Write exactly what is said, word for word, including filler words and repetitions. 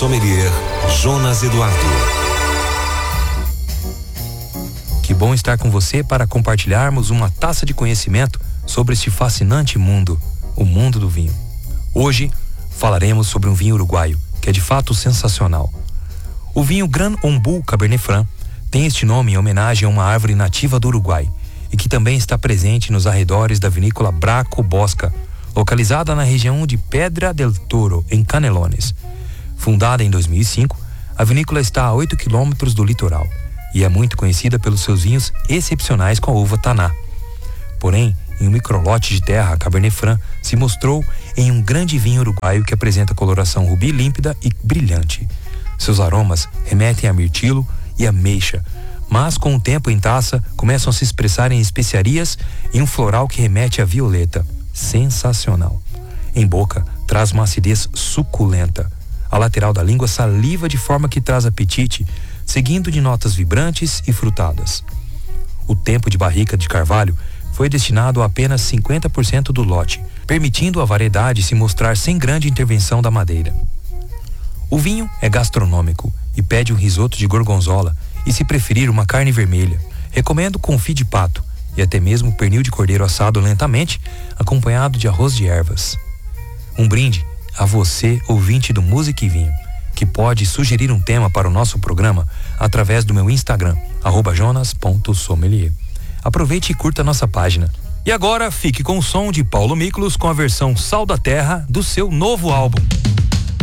sommelier Jonas Eduardo. Que bom estar com você para compartilharmos uma taça de conhecimento sobre este fascinante mundo, o mundo do vinho. Hoje falaremos sobre um vinho uruguaio que é de fato sensacional. O vinho Gran Ombu Cabernet Franc tem este nome em homenagem a uma árvore nativa do Uruguai e que também está presente nos arredores da vinícola Braco Bosca, localizada na região de Pedra del Toro, em Canelones. Fundada em dois mil e cinco, a vinícola está a oito quilômetros do litoral e é muito conhecida pelos seus vinhos excepcionais com a uva Taná. Porém, em um microlote de terra, a Cabernet Franc se mostrou em um grande vinho uruguaio que apresenta coloração rubi límpida e brilhante. Seus aromas remetem a mirtilo e ameixa, mas com o tempo em taça começam a se expressar em especiarias e um floral que remete a violeta. Sensacional. Em boca, traz uma acidez suculenta. A lateral da língua saliva de forma que traz apetite, seguindo de notas vibrantes e frutadas. O tempo de barrica de carvalho foi destinado a apenas cinquenta por cento do lote, permitindo a variedade se mostrar sem grande intervenção da madeira. O vinho é gastronômico e pede um risoto de gorgonzola e, se preferir, uma carne vermelha. Recomendo confit de pato e até mesmo pernil de cordeiro assado lentamente, acompanhado de arroz de ervas. Um brinde a você, ouvinte do Música e Vinho, que pode sugerir um tema para o nosso programa através do meu Instagram, arroba jonas ponto sommelier. Aproveite e curta a nossa página. E agora fique com o som de Paulo Miklos com a versão Sal da Terra do seu novo álbum.